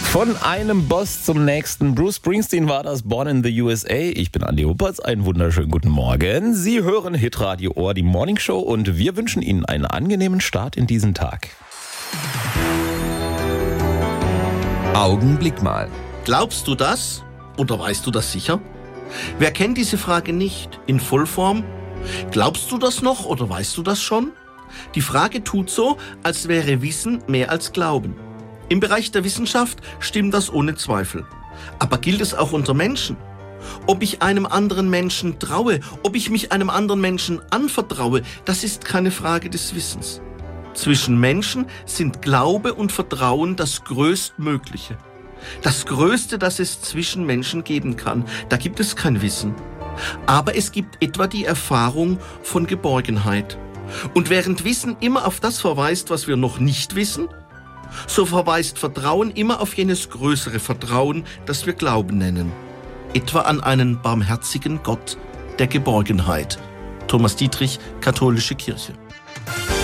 Von einem Boss zum nächsten. Bruce Springsteen war das, Born in the USA. Ich bin Andi Huppertz. Einen wunderschönen guten Morgen. Sie hören Hitradio Ohr, die Morningshow, und wir wünschen Ihnen einen angenehmen Start in diesen Tag. Augenblick mal. Glaubst du das? Oder weißt du das sicher? Wer kennt diese Frage nicht? In Vollform? Glaubst du das noch oder weißt du das schon? Die Frage tut so, als wäre Wissen mehr als Glauben. Im Bereich der Wissenschaft stimmt das ohne Zweifel. Aber gilt es auch unter Menschen? Ob ich einem anderen Menschen traue, ob ich mich einem anderen Menschen anvertraue, das ist keine Frage des Wissens. Zwischen Menschen sind Glaube und Vertrauen das Größtmögliche. Das Größte, das es zwischen Menschen geben kann. Da gibt es kein Wissen. Aber es gibt etwa die Erfahrung von Geborgenheit. Und während Wissen immer auf das verweist, was wir noch nicht wissen, so verweist Vertrauen immer auf jenes größere Vertrauen, das wir Glauben nennen. Etwa an einen barmherzigen Gott der Geborgenheit. Thomas Dietrich, Katholische Kirche.